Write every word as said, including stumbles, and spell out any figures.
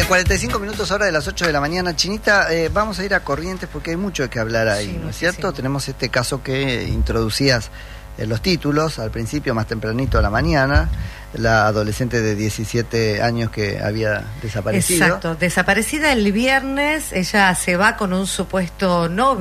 Bien, cuarenta y cinco minutos ahora de las ocho de la mañana. Chinita, eh, vamos a ir a Corrientes porque hay mucho que hablar ahí, sí, ¿no es cierto? Sí. Tenemos este caso que introducías en los títulos, al principio, más tempranito a la mañana, la adolescente de diecisiete años que había desaparecido. Exacto, desaparecida el viernes, ella se va con un supuesto novio.